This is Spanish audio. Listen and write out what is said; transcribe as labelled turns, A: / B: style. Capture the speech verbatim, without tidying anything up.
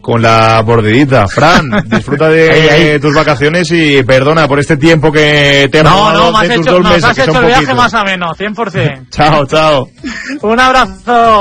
A: con la bordidita. Fran, disfruta de ahí, ahí. tus vacaciones y perdona por este tiempo que te he
B: No, no, me has
A: de tus
B: hecho,
A: dos
B: nos
A: meses,
B: has hecho el
A: poquito.
B: viaje más ameno, cien por ciento.
A: Chao, chao.
B: Un abrazo.